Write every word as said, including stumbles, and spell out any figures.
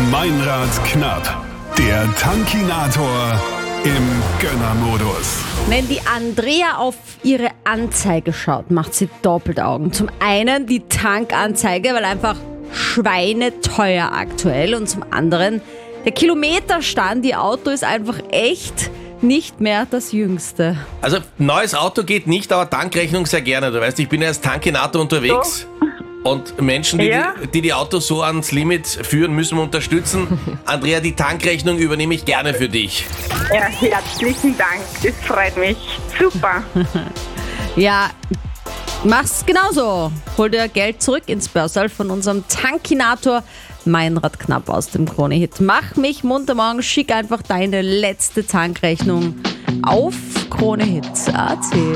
Meinrad knapp. Der Tankinator im Gönnermodus. Wenn die Andrea auf ihre Anzeige schaut, macht sie doppelt Augen. Zum einen die Tankanzeige, weil einfach schweineteuer aktuell. Und zum anderen der Kilometerstand. Ihr Auto ist einfach echt nicht mehr das Jüngste. Also, neues Auto geht nicht, aber Tankrechnung sehr gerne. Du weißt, ich bin ja als Tankinator unterwegs. Und Menschen, die, Ja? die, die die Autos so ans Limit führen, müssen wir unterstützen. Andrea, die Tankrechnung übernehme ich gerne für dich. Ja, herzlichen Dank. Das freut mich. Super. Ja, mach's genauso. Hol dir Geld zurück ins Börsal von unserem Tankinator Meinrad Knapp aus dem Krone-Hit. Mach mich munter morgen, schick einfach deine letzte Tankrechnung auf Krone-Hit punkt at.